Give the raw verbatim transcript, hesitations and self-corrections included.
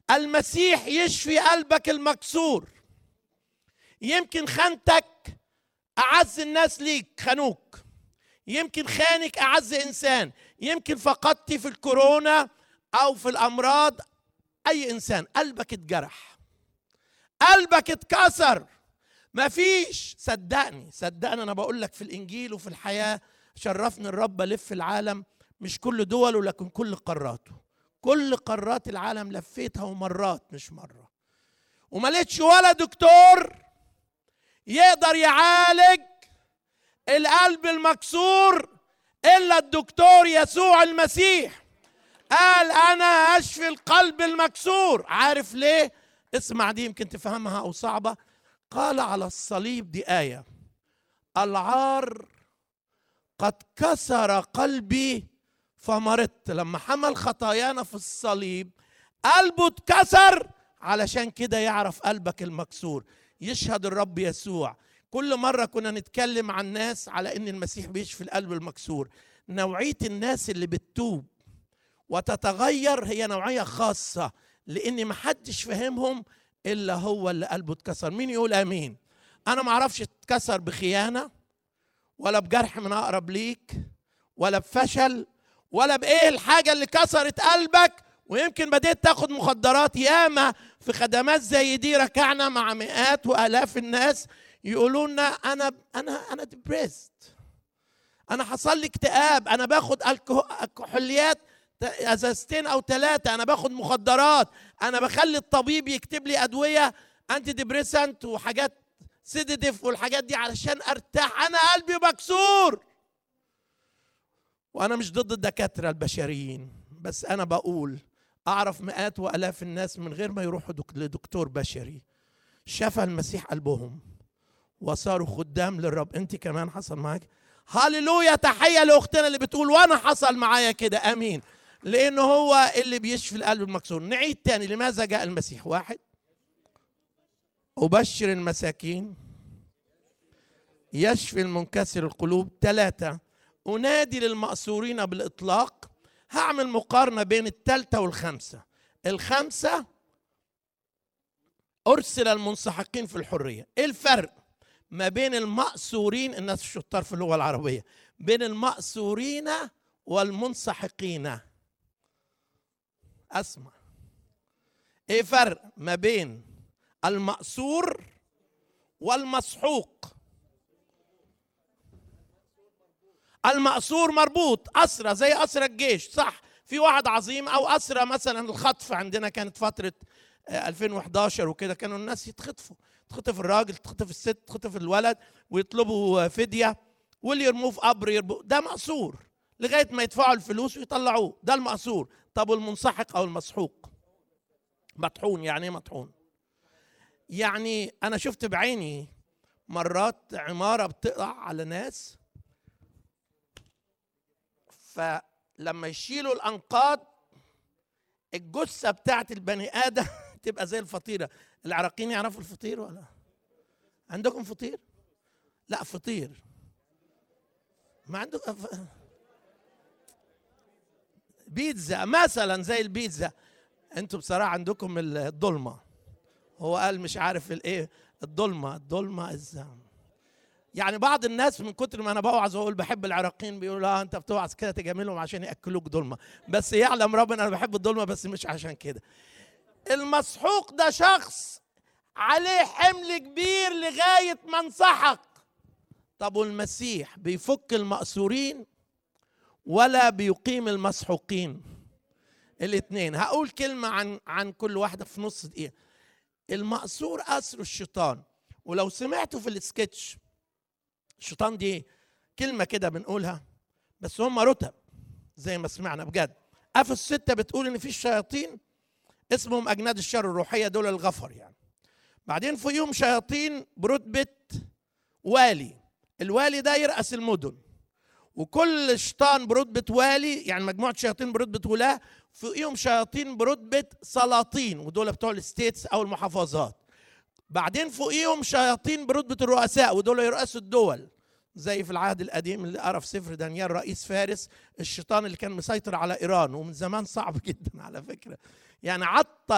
المسيح يشفي قلبك المكسور. يمكن خانتك أعز الناس ليك خانوك، يمكن خانك أعز إنسان، يمكن فقدت في الكورونا أو في الأمراض أي إنسان، قلبك اتجرح، قلبك اتكسر. مفيش، صدقني صدقني أنا بقول لك في الإنجيل وفي الحياة، شرفني الرب ألف العالم، مش كل دوله لكن كل قاراته، كل قارات العالم لفيتها ومرات مش مرة، وما لقيتش ولا دكتور يقدر يعالج القلب المكسور إلا الدكتور يسوع المسيح. قال أنا أشفي القلب المكسور. عارف ليه؟ اسمع دي يمكن تفهمها أو صعبة. قال على الصليب، دي آية، العار قد كسر قلبي فمرضت. لما حمل خطايانا في الصليب قلبه اتكسر، علشان كده يعرف قلبك المكسور. يشهد الرب يسوع. كل مرة كنا نتكلم عن ناس على ان المسيح بيشفي القلب المكسور. نوعية الناس اللي بتتوب وتتغير هي نوعية خاصة، لان محدش فهمهم الا هو اللي قلبه اتكسر. مين يقول امين؟ انا معرفش اتكسر بخيانة ولا بجرح من اقرب ليك ولا بفشل ولا بايه الحاجة اللي كسرت قلبك. ويمكن بديت تاخد مخدرات. ياما في خدمات زي دي ركعنا مع مئات والاف الناس يقولوا لنا انا انا انا ديبريست، انا حصل لي اكتئاب، انا باخد الكحوليات ازازتين او ثلاثه، انا باخد مخدرات، انا بخلي الطبيب يكتب لي ادويه انتي ديبريسنت وحاجات سيديتيف والحاجات دي علشان ارتاح، انا قلبي مكسور. وانا مش ضد الدكاتره البشريين، بس انا بقول اعرف مئات والاف الناس من غير ما يروحوا لدكتور بشري شفى المسيح قلبهم وصاروا خدام للرب. انت كمان حصل معاك؟ هاليلويا. تحيه لاختنا اللي بتقول وانا حصل معايا كده. امين. لانه هو اللي بيشفي القلب المكسور. نعيد تاني. لماذا جاء المسيح؟ واحد، أبشر المساكين، يشفي المنكسر القلوب. ثلاثة، أنادي للمأسورين بالإطلاق. هعمل مقارنة بين الثالثة والخمسة. الخمسة أرسل المنسحقين في الحرية. إيه الفرق ما بين المأسورين، الناس الشطار في اللغة العربية، بين المأسورين والمنسحقين؟ أسمع. إيه فرق ما بين المأسور والمسحوق؟ المأسور مربوط، أسرة زي أسرة الجيش، صح؟ في واحد عظيم، أو أسرة مثلا الخطف. عندنا كانت فترة ألفين وإحداشر وكده، كانوا الناس يتخطفوا، تخطف الراجل، تخطف الست، تخطف الولد، ويطلبوا فدية، واللي يرموه في قبر يرموه. ده مأسور لغاية ما يدفعوا الفلوس ويطلعوه. ده المأسور. طب والمنسحق أو المسحوق؟ مطحون. يعني إيه مطحون؟ يعني أنا شفت بعيني مرات عمارة بتقع على ناس، فلما يشيلوا الأنقاض الجثة بتاعت البني آدم تبقى زي الفطيرة. العراقيين يعرفوا الفطير ولا عندكم فطير؟ لا فطير ما عندكم. بيتزا مثلا زي البيتزا. انتوا بصراحة عندكم الضلمة. هو قال مش عارف الايه الضلمة. الضلمة الزام. يعني بعض الناس من كتر ما انا بوعظ واقول بحب العراقيين بيقولوا لا انت بتوعظ كده تجاملهم عشان ياكلوك ضلمه، بس يعلم ربنا انا بحب الضلمه بس مش عشان كده. المسحوق ده شخص عليه حمل كبير لغايه ما انسحق. طب والمسيح بيفك المأسورين ولا بيقيم المسحوقين؟ الاثنين. هقول كلمه عن عن كل واحده في نص دقيقه. المأسور أسر الشيطان، ولو سمعتوا في السكتش الشيطان دي كلمة كده بنقولها بس هم رتب زي ما سمعنا بجد. أفس ستة بتقول إن في شياطين اسمهم أجناد الشر الروحية، دول الغفر يعني. بعدين فيهم شياطين برتبة والي. الوالي ده يرأس المدن، وكل شيطان برتبة والي يعني مجموعة شياطين برتبة ولاة. فيهم شياطين برتبة سلاطين، ودول بتوع الستيتس أو المحافظات. بعدين فوقيهم شياطين برتبة الرؤساء، ودول يرأسوا الدول، زي في العهد القديم اللي قرا في سفر دانيال رئيس فارس، الشيطان اللي كان مسيطر على إيران، ومن زمان صعب جدا على فكرة يعني عطل